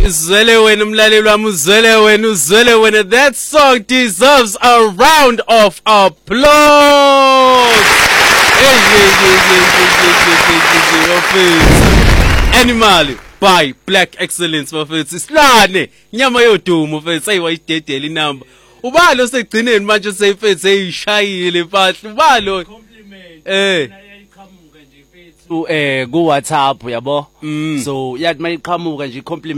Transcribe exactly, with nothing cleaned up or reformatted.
Uzwele wena umlaleli wami uzwele wena uzwele wena that song deserves a round of applause. Animal by Black Excellence bafethu Silane nyama yodumo mfethu ayiwayidedela inamba ubalo osegcineni manje seyifethu eyishayile impahla ubalo eh u eh ku WhatsApp yabo so yathi mayiqhamuka nje compliment